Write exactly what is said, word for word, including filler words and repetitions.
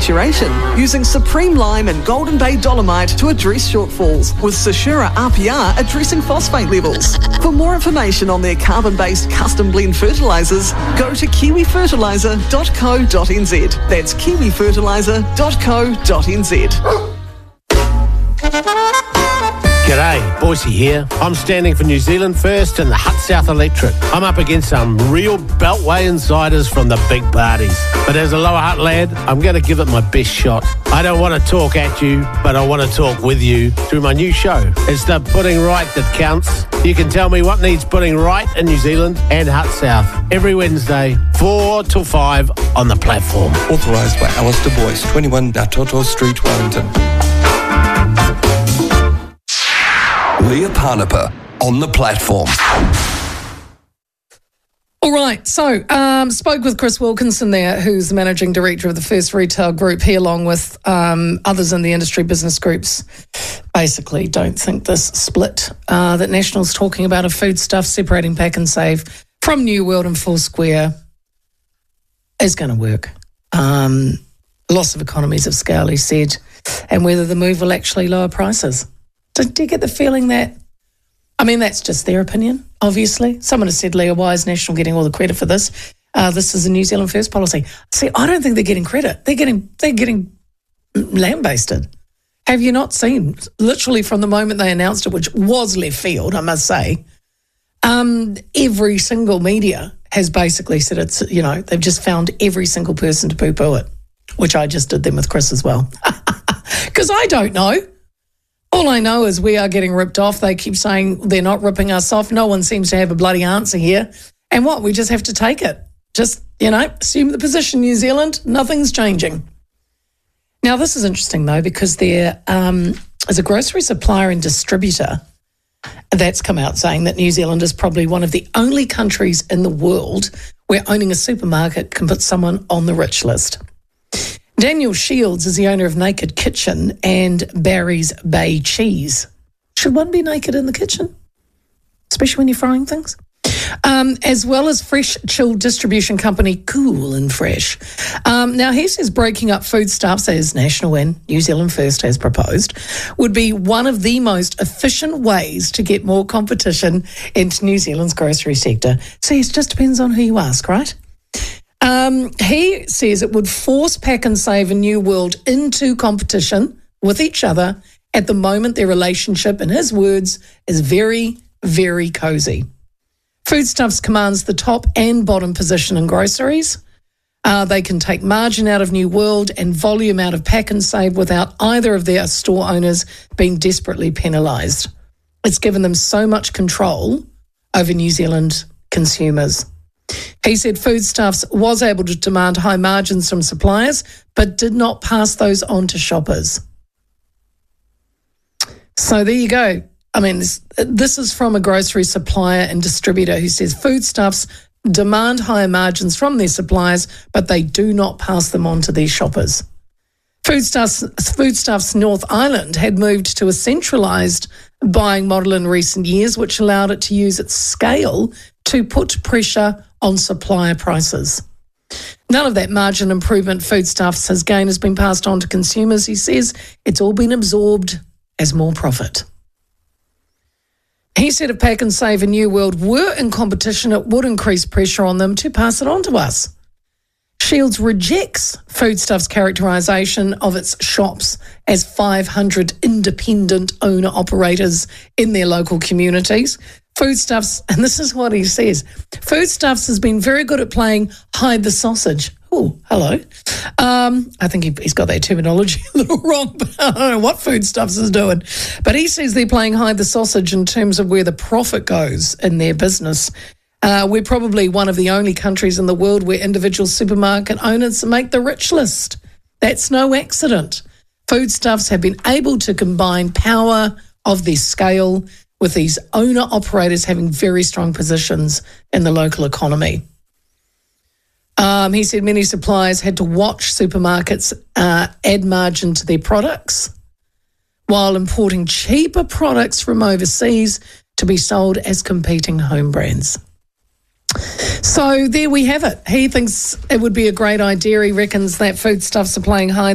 saturation, using Supreme Lime and Golden Bay Dolomite to address shortfalls, with Sashura R P R addressing phosphate levels. For more information on their carbon-based custom blend fertilisers, go to kiwi fertiliser dot co dot n z. That's kiwi fertiliser dot co dot n z. G'day, Boise here. I'm standing for New Zealand First and the Hut South Electric. I'm up against some real Beltway insiders from the big parties. But as a Lower Hutt lad, I'm going to give it my best shot. I don't want to talk at you, but I want to talk with you through my new show. It's the Putting Right that counts. You can tell me what needs putting right in New Zealand and Hut South every Wednesday, four till five on the platform. Authorised by Alistair Boyce, twenty-one Datoto Street, Wellington. Leah Parnapa on the platform. All right, so um, spoke with Chris Wilkinson there, who's the Managing Director of the First Retail Group. He, along with um, others in the industry business groups, basically don't think this split uh, that National's talking about of foodstuff, separating Pack and Save from New World and Full Square is going to work. Um, loss of economies of scale, he said, and whether the move will actually lower prices. Do you get the feeling that, I mean, that's just their opinion, obviously. Someone has said, Leah, why is National getting all the credit for this? Uh, this is a New Zealand First policy. See, I don't think they're getting credit. They're getting they're getting lambasted. Have you not seen, literally from the moment they announced it, which was left field, I must say, um, every single media has basically said it's, you know, they've just found every single person to poo-poo it, which I just did them with Chris as well. Because I don't know. All I know is we are getting ripped off. They keep saying they're not ripping us off. No one seems to have a bloody answer here. And what? We just have to take it. Just, you know, assume the position, New Zealand. Nothing's changing. Now, this is interesting, though, because there um, is a grocery supplier and distributor that's come out saying that New Zealand is probably one of the only countries in the world where owning a supermarket can put someone on the rich list. Daniel Shields is the owner of Naked Kitchen and Barry's Bay Cheese. Should one be naked in the kitchen? Especially when you're frying things? Um, as well as fresh chilled distribution company Cool and Fresh. Um, now, he says breaking up foodstuffs, as National and New Zealand First has proposed, would be one of the most efficient ways to get more competition into New Zealand's grocery sector. See, it just depends on who you ask, right? Um, he says it would force Pack and Save and New World into competition with each other. At the moment, their relationship, in his words, is very, very cosy. Foodstuffs commands the top and bottom position in groceries. Uh, they can take margin out of New World and volume out of Pack and Save without either of their store owners being desperately penalised. It's given them so much control over New Zealand consumers. He said Foodstuffs was able to demand high margins from suppliers, but did not pass those on to shoppers. So there you go. I mean, this, this is from a grocery supplier and distributor who says Foodstuffs demand higher margins from their suppliers, but they do not pass them on to their shoppers. Foodstuffs, Foodstuffs North Island had moved to a centralised buying model in recent years, which allowed it to use its scale to put pressure on supplier prices. None of that margin improvement Foodstuffs has gained has been passed on to consumers. He says it's all been absorbed as more profit. He said if Pack and Save and New World were in competition, it would increase pressure on them to pass it on to us. Shields rejects Foodstuffs' characterisation of its shops as five hundred independent owner-operators in their local communities. Foodstuffs, and this is what he says, Foodstuffs has been very good at playing hide the sausage. Oh, hello. Um, I think he, he's got that terminology a little wrong, but I don't know what Foodstuffs is doing. But he says they're playing hide the sausage in terms of where the profit goes in their business. Uh, we're probably one of the only countries in the world where individual supermarket owners make the rich list. That's no accident. Foodstuffs have been able to combine power of their scale with these owner-operators having very strong positions in the local economy. Um, he said many suppliers had to watch supermarkets uh, add margin to their products while importing cheaper products from overseas to be sold as competing home brands. So there we have it. He thinks it would be a great idea. He reckons that Foodstuffs are playing high